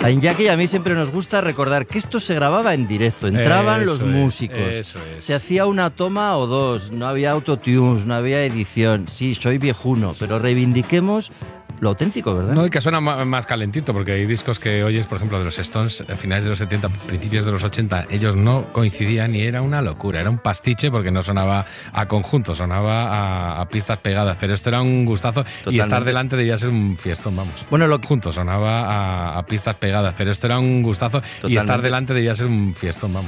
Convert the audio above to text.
A Iñaki y a mí siempre nos gusta recordar que esto se grababa en directo, entraban los músicos, eso es. se hacía una toma o dos, no había autotunes, no había edición. Sí, soy viejuno, pero reivindiquemos lo auténtico, ¿verdad? No, y que suena más calentito, porque hay discos que oyes, por ejemplo, de los Stones, finales de los 70, principios de los 80, ellos no coincidían y era una locura, era un pastiche porque no sonaba a conjunto, sonaba a pistas pegadas, pero esto era un gustazo. Totalmente. Y estar delante debía ser un fiestón, vamos. Bueno, juntos sonaba a pistas pegadas, pero esto era un gustazo. Totalmente. Y estar delante debía ser un fiestón, vamos.